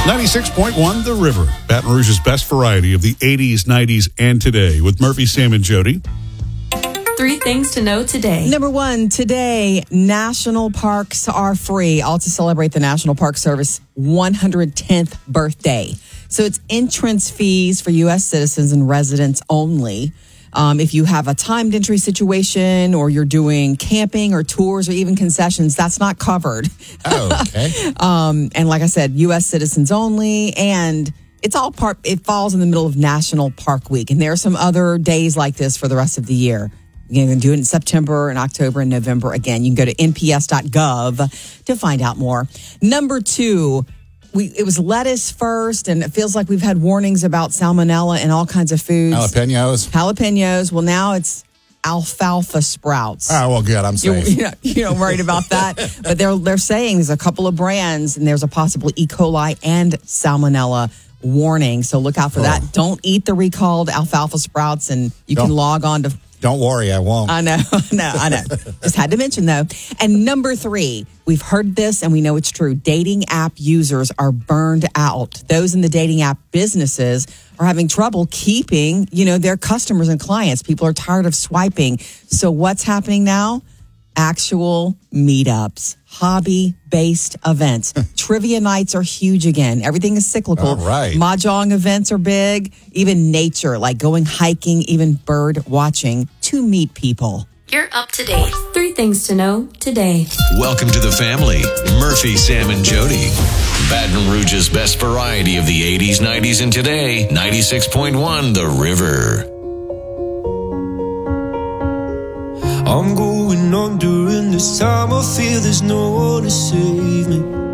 96.1 The River, Baton Rouge's best variety of the 80s, 90s, and today with Murphy, Sam, and Jody. 3 things to know today. Number 1, today, national parks are free, all to celebrate the National Park Service 110th birthday. So it's entrance fees for U.S. citizens and residents only. If you have a timed entry situation or you're doing camping or tours or even concessions, that's not covered. Oh, okay. And like I said, U.S. citizens only. And it falls in the middle of National Park Week. And there are some other days like this for the rest of the year. You can do it in September and October and November. Again, you can go to nps.gov to find out more. Number 2, it was lettuce first, and it feels like we've had warnings about salmonella in all kinds of foods. Jalapenos. Well, now it's alfalfa sprouts. Oh, well, good. I'm safe. You're not worried about that. But they're saying there's a couple of brands, and there's a possible E. coli and salmonella warning. So look out for that. Don't eat the recalled alfalfa sprouts, and you can log on to... Don't worry, I won't. I know. Just had to mention, though. And number 3, we've heard this and we know it's true. Dating app users are burned out. Those in the dating app businesses are having trouble keeping, their customers and clients. People are tired of swiping. So what's happening now? Actual meetups, hobby-based events. Trivia nights are huge again. Everything is cyclical. All right. Mahjong events are big. Even nature, like going hiking, even bird watching to meet people. You're up to date. 3 things to know today. Welcome to the family. Murphy, Sam, and Jody. Baton Rouge's best variety of the 80s, 90s, and today. 96.1 The River. I'm going under, and this time I feel there's no one to save me.